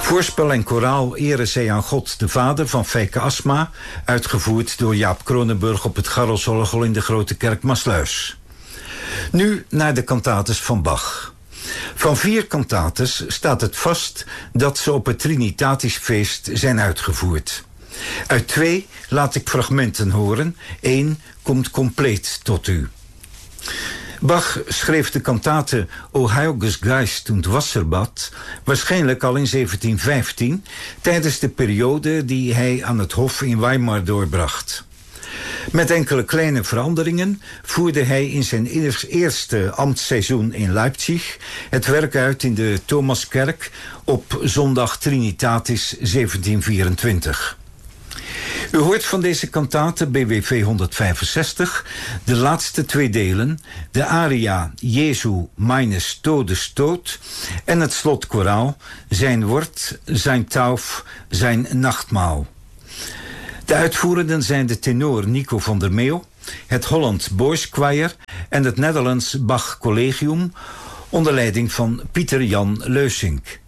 Voorspel en koraal eren zij aan God de Vader van Fijke Asma, uitgevoerd door Jaap Kronenburg op het Garelsorgel in de Grote Kerk Maassluis. Nu naar de cantates van Bach. Van 4 cantates staat het vast dat ze op het Trinitatisch feest zijn uitgevoerd. Uit 2 laat ik fragmenten horen, 1 komt compleet tot u. Bach schreef de kantate O Heiliges Geist und Wasserbad waarschijnlijk al in 1715, tijdens de periode die hij aan het hof in Weimar doorbracht. Met enkele kleine veranderingen voerde hij in zijn eerste ambtsseizoen in Leipzig het werk uit in de Thomaskerk op zondag Trinitatis 1724. U hoort van deze kantate BWV 165 de laatste 2 delen, de aria Jesu meines Todes Tod en het slotkoraal Zijn Wort, Zijn Tauf, Zijn Nachtmaal. De uitvoerenden zijn de tenor Nico van der Meeuw, het Holland Boys Choir en het Nederlands Bach Collegium onder leiding van Pieter Jan Leusink.